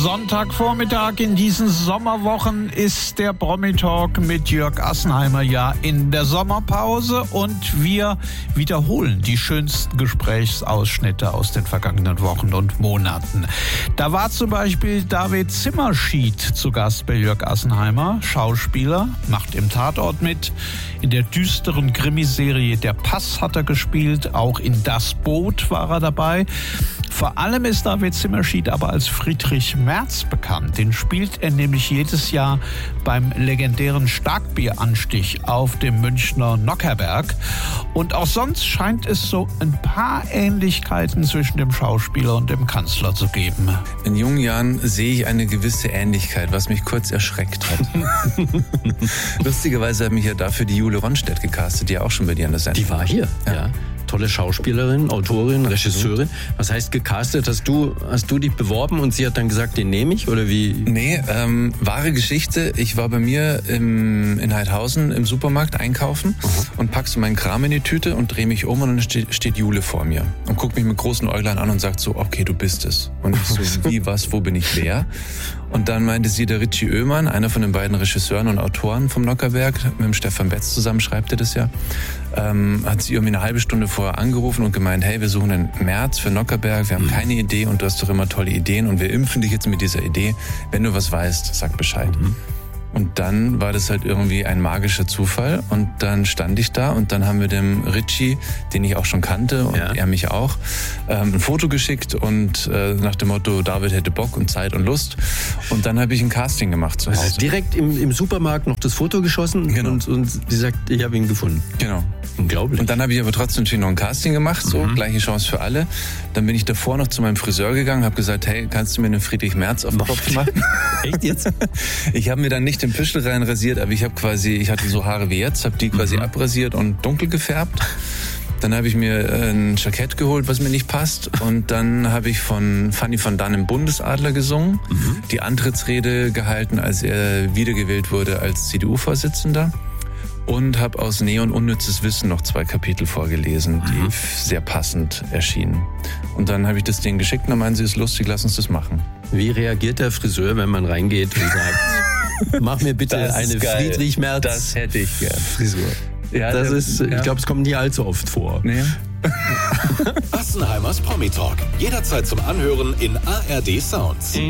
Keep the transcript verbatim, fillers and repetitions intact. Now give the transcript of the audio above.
Sonntagvormittag in diesen Sommerwochen ist der Promi-Talk mit Jörg Assenheimer ja in der Sommerpause und wir wiederholen die schönsten Gesprächsausschnitte aus den vergangenen Wochen und Monaten. Da war zum Beispiel David Zimmerschied zu Gast bei Jörg Assenheimer, Schauspieler, macht im Tatort mit. In der düsteren Krimiserie Der Pass hat er gespielt, auch in Das Boot war er dabei. Vor allem ist David Zimmerschied aber als Friedrich Merz bekannt. Den spielt er nämlich jedes Jahr beim legendären Starkbieranstich auf dem Münchner Nockherberg. Und auch sonst scheint es so ein paar Ähnlichkeiten zwischen dem Schauspieler und dem Kanzler zu geben. In jungen Jahren sehe ich eine gewisse Ähnlichkeit, was mich kurz erschreckt hat. Lustigerweise hat mich ja dafür die Jule Ronstedt gecastet, die ja auch schon bei dir an der Sendung. Die war hier, ja. ja. Tolle Schauspielerin, Autorin, Regisseurin. Was heißt gecastet? Hast du, hast du dich beworben und sie hat dann gesagt, den nehme ich? Oder wie? Nee, ähm, wahre Geschichte. Ich war bei mir im, in Heidhausen im Supermarkt einkaufen uh-huh. und pack so meinen Kram in die Tüte und drehe mich um und dann steht, steht Jule vor mir und guckt mich mit großen Äuglein an und sagt so, okay, du bist es. Und ich so, wie, was, wo bin ich, wer? Und dann meinte sie, der Richie Oehmann, einer von den beiden Regisseuren und Autoren vom Nockherberg, mit dem Stefan Betz zusammen schreibt er das ja, ähm, hat sie irgendwie eine halbe Stunde vorher angerufen und gemeint, hey, wir suchen einen Merz für Nockherberg, wir haben mhm. keine Idee und du hast doch immer tolle Ideen und wir impfen dich jetzt mit dieser Idee. Wenn du was weißt, sag Bescheid. Mhm. Und dann war das halt irgendwie ein magischer Zufall und dann stand ich da und dann haben wir dem Richie, den ich auch schon kannte und ja. er mich auch, ähm, ein Foto geschickt und äh, nach dem Motto, David hätte Bock und Zeit und Lust und dann habe ich ein Casting gemacht zu Hause. Also direkt im, im Supermarkt noch das Foto geschossen genau. und, und sie sagt, ich habe ihn gefunden. Genau. Unglaublich. Und dann habe ich aber trotzdem natürlich noch ein Casting gemacht, so, mhm. gleiche Chance für alle. Dann bin ich davor noch zu meinem Friseur gegangen, habe gesagt, hey, kannst du mir einen Friedrich Merz auf den Kopf machen? Echt jetzt? Ich habe mir dann nicht den Püschel rein rasiert, aber ich habe quasi, ich hatte so Haare wie jetzt, habe die quasi mhm. abrasiert und dunkel gefärbt. Dann habe ich mir ein Jackett geholt, was mir nicht passt. Und dann habe ich von Fanny van Dann im Bundesadler gesungen, mhm. die Antrittsrede gehalten, als er wiedergewählt wurde als C D U-Vorsitzender. Und habe aus Neon Unnützes Wissen noch zwei Kapitel vorgelesen, die mhm. sehr passend erschienen. Und dann habe ich das Ding geschickt und dann meinen sie, ist lustig, lass uns das machen. Wie reagiert der Friseur, wenn man reingeht und sagt, mach mir bitte das eine Friedrich Merz das hätte ich gern. Frisur. Ja, das der, ist, ja. ich glaube, es kommt nie allzu oft vor. Nee. Assenheimers Promi Talk. Jederzeit zum Anhören in A R D Sounds.